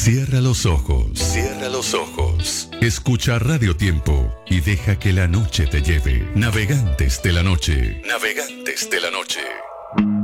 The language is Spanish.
Cierra los ojos. Cierra los ojos. Escucha Radio Tiempo y deja que la noche te lleve. Navegantes de la noche. Navegantes de la noche.